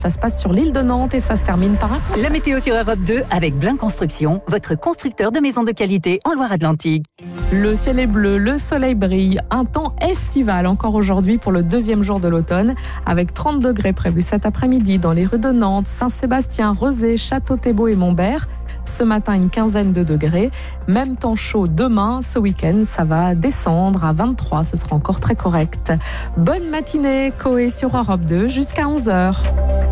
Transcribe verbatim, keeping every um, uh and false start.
Ça se passe sur l'île de Nantes et ça se termine par un concert. La météo sur Europe deux avec Blin Construction, votre constructeur de maisons de qualité en Loire-Atlantique. Le ciel est bleu, le soleil brille, un temps estival encore aujourd'hui pour le deuxième jour de l'automne, avec trente degrés prévus cet après-midi dans les rues de Nantes, Saint-Sébastien, Rezé, Château-Thébot et Montbert. Ce matin, une quinzaine de degrés. Même temps chaud demain. Ce week-end, ça va descendre à vingt-trois. Ce sera encore très correct. Bonne matinée, Coé sur Europe deux jusqu'à onze heures.